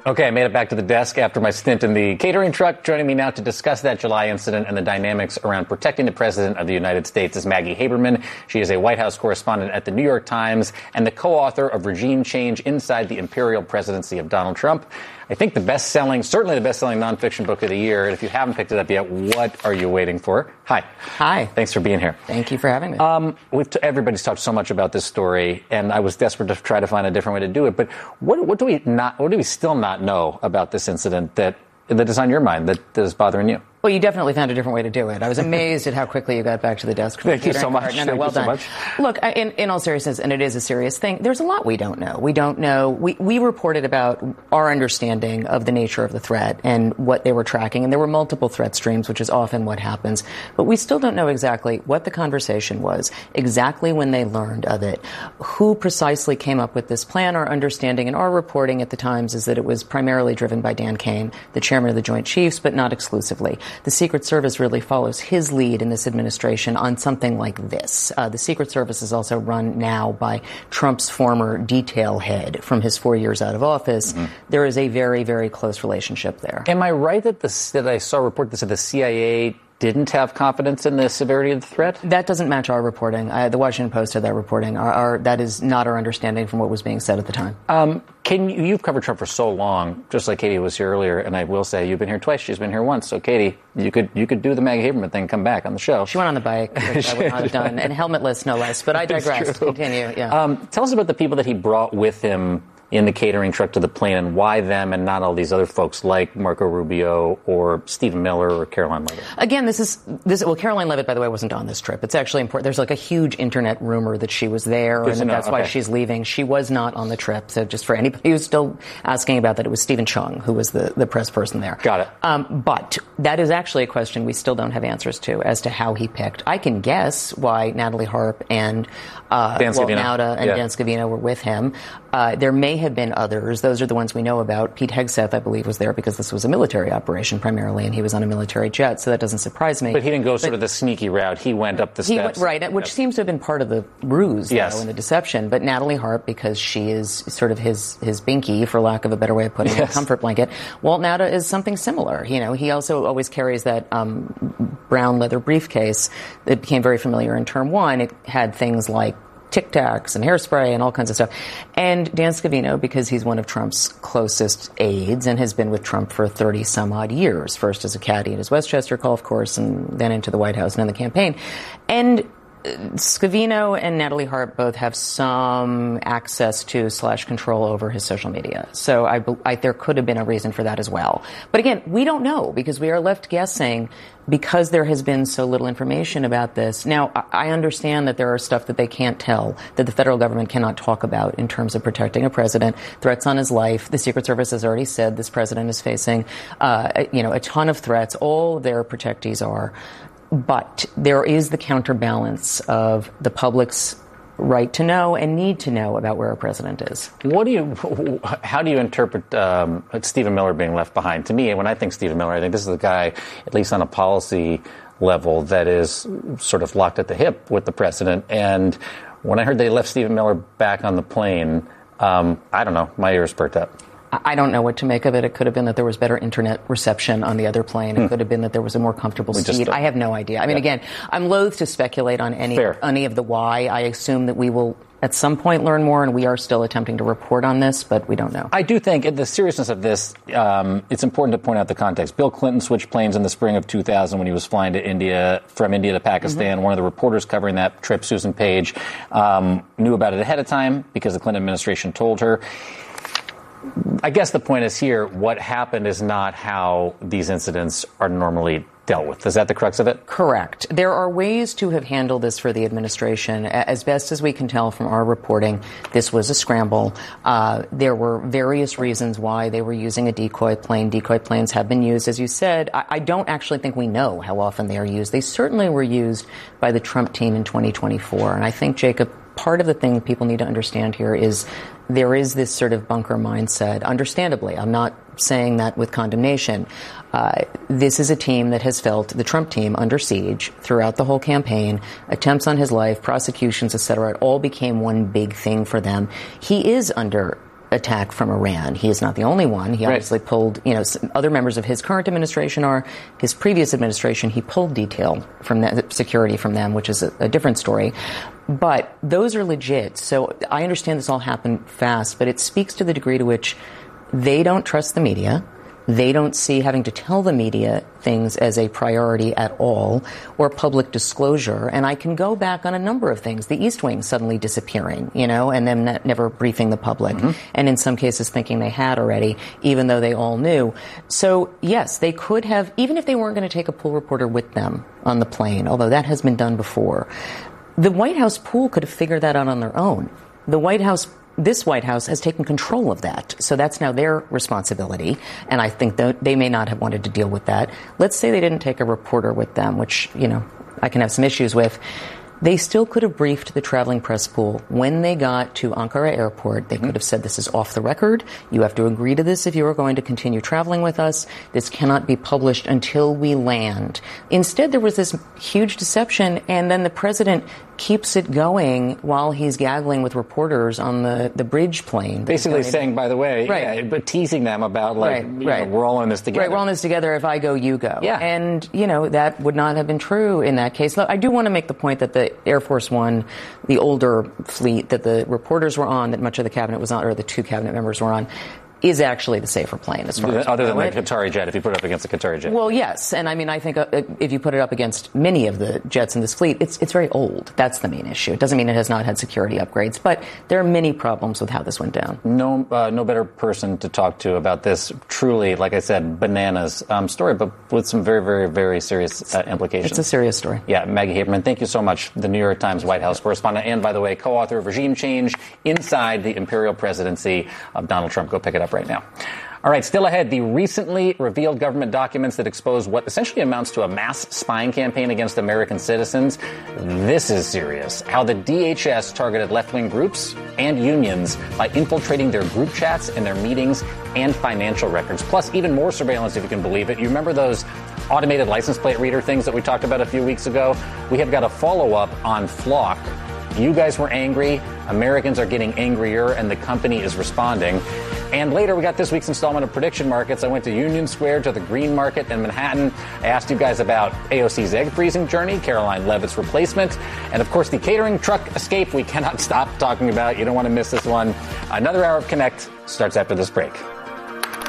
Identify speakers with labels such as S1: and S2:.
S1: Okay, I made it back to the desk after my stint in the catering truck. Joining me now to discuss that July incident and the dynamics around protecting the President of the United States is Maggie Haberman. She is a White House correspondent at the New York Times and the co-author of Regime Change Inside the Imperial Presidency of Donald Trump. I think certainly the best-selling nonfiction book of the year. And if you haven't picked it up yet, what are you waiting for? Hi.
S2: Hi.
S1: Thanks for being here.
S2: Thank you for having me.
S1: Everybody's talked so much about this story, and I was desperate to try to find a different way to do it. But what do we still not know about this incident that is on your mind, that is bothering you?
S2: Well, you definitely found a different way to do it. I was amazed at how quickly you got back to the desk.
S1: Thank you so much.
S2: No, well done. Look, in all seriousness, and it is a serious thing, there's a lot we don't know. We don't know. We reported about our understanding of the nature of the threat and what they were tracking, and there were multiple threat streams, which is often what happens. But we still don't know exactly what the conversation was, exactly when they learned of it, who precisely came up with this plan. Our understanding and our reporting at the Times is that it was primarily driven by Dan Kane, the chairman of the Joint Chiefs, but not exclusively. The Secret Service really follows his lead in this administration on something like this. The Secret Service is also run now by Trump's former detail head from his 4 years out of office. Mm-hmm. There is a very, very close relationship there.
S1: Am I right that I saw a report that said the CIA didn't have confidence in the severity of the threat?
S2: That doesn't match our reporting. The Washington Post had that reporting. That is not our understanding from what was being said at the time.
S1: You've covered Trump for so long, just like Katie was here earlier, and I will say you've been here twice. She's been here once. So, Katie, you could do the Maggie Haberman thing and come back on the show.
S2: She went on the bike, which I would not have done, and helmetless, no less. But I digress. Continue. Yeah.
S1: Tell us about the people that he brought with him in the catering truck to the plane, and why them and not all these other folks like Marco Rubio or Stephen Miller or Caroline Leavitt?
S2: Again, Caroline Leavitt, by the way, wasn't on this trip. It's actually important. There's like a huge internet rumor that she was there, and that's why she's leaving. She was not on the trip. So just for anybody who's still asking about that, it was Stephen Chung who was the press person there.
S1: Got it.
S2: But that is actually a question we still don't have answers to as to how he picked. I can guess why Natalie Harp and Walt Nauta and Dan Scavino were with him. There may have been others. Those are the ones we know about. Pete Hegseth, I believe, was there because this was a military operation primarily, and he was on a military jet, so that doesn't surprise me.
S1: But he didn't go sort of the sneaky route. He went up the steps.
S2: Which seems to have been part of the ruse, though, and the deception. But Natalie Harp, because she is sort of his binky, for lack of a better way of putting it, a comfort blanket. Walt Nauta is something similar. You know, he also always carries that brown leather briefcase that became very familiar in Term 1. It had things like Tic Tacs and hairspray and all kinds of stuff. And Dan Scavino, because he's one of Trump's closest aides and has been with Trump for 30 some odd years, first as a caddy at his Westchester golf course and then into the White House and in the campaign. And Scavino and Natalie Harp both have some access to / control over his social media. So there could have been a reason for that as well. But again, we don't know because we are left guessing because there has been so little information about this. Now, I understand that there are stuff that they can't tell, that the federal government cannot talk about in terms of protecting a president, threats on his life. The Secret Service has already said this president is facing, a ton of threats. All of their protectees are. But there is the counterbalance of the public's right to know and need to know about where a president is.
S1: How do you interpret Stephen Miller being left behind? To me, when I think Stephen Miller, I think this is a guy, at least on a policy level, that is sort of locked at the hip with the president. And when I heard they left Stephen Miller back on the plane, I don't know, my ears perked up.
S2: I don't know what to make of it. It could have been that there was better internet reception on the other plane. It could have been that there was a more comfortable seat. I have no idea. I mean, again, I'm loath to speculate on any of the why. I assume that we will at some point learn more, and we are still attempting to report on this, but we don't know.
S1: I do think, in the seriousness of this, it's important to point out the context. Bill Clinton switched planes in the spring of 2000 when he was flying from India to Pakistan. Mm-hmm. One of the reporters covering that trip, Susan Page, knew about it ahead of time because the Clinton administration told her. I guess the point is here, what happened is not how these incidents are normally dealt with. Is that the crux of it?
S2: Correct. There are ways to have handled this for the administration. As best as we can tell from our reporting, this was a scramble. There were various reasons why they were using a decoy plane. Decoy planes have been used, as you said. I don't actually think we know how often they are used. They certainly were used by the Trump team in 2024. And I think, Jacob, part of the thing people need to understand here is there is this sort of bunker mindset, understandably. I'm not saying that with condemnation. This is a team that has felt, the Trump team, under siege throughout the whole campaign. Attempts on his life, prosecutions, etc. It all became one big thing for them. He is under attack from Iran. He is not the only one. He obviously pulled, other members of his current administration or his previous administration, he pulled detail from that, security from them, which is a different story. But those are legit. So I understand this all happened fast, but it speaks to the degree to which they don't trust the media. They don't see having to tell the media things as a priority at all, or public disclosure. And I can go back on a number of things. The East Wing suddenly disappearing, and them never briefing the public. Mm-hmm. And in some cases thinking they had already, even though they all knew. So, yes, they could have, even if they weren't going to take a pool reporter with them on the plane, although that has been done before, the White House pool could have figured that out on their own. This White House has taken control of that. So that's now their responsibility. And I think that they may not have wanted to deal with that. Let's say they didn't take a reporter with them, which, I can have some issues with. They still could have briefed the traveling press pool when they got to Ankara airport. They could have said, this is off the record. You have to agree to this if you are going to continue traveling with us. This cannot be published until we land. Instead, there was this huge deception, and then the president keeps it going while he's gaggling with reporters on the bridge plane.
S1: Basically saying, by the way, but teasing them about, we're all in this together.
S2: Right, we're all in this together. If I go, you go.
S1: Yeah.
S2: And, that would not have been true in that case. I do want to make the point that the Air Force One, the older fleet that the reporters were on, that much of the cabinet was on, or the two cabinet members were on, is actually the safer plane as far as
S1: other than the Qatari jet, if you put it up against the Qatari jet.
S2: Well, yes, and I think if you put it up against many of the jets in this fleet, it's very old. That's the main issue. It doesn't mean it has not had security upgrades, but there are many problems with how this went down.
S1: No better person to talk to about this truly, like I said, bananas story, but with some very, very, very serious implications.
S2: It's a serious story.
S1: Yeah, Maggie Haberman, thank you so much. The New York Times White House correspondent, and by the way, co-author of Regime Change Inside the Imperial Presidency of Donald Trump. Go pick it up right now. All right, still ahead, the recently revealed government documents that expose what essentially amounts to a mass spying campaign against American citizens. This is serious. How the DHS targeted left-wing groups and unions by infiltrating their group chats and their meetings and financial records. Plus, even more surveillance, if you can believe it. You remember those automated license plate reader things that we talked about a few weeks ago? We have got a follow-up on Flock. You guys were angry. Americans are getting angrier, and the company is responding. And later, we got this week's installment of Prediction Markets. I went to Union Square to the Green Market in Manhattan. I asked you guys about AOC's egg freezing journey, Caroline Leavitt's replacement, and, of course, the catering truck escape we cannot stop talking about. You don't want to miss this one. Another hour of Connect starts after this break.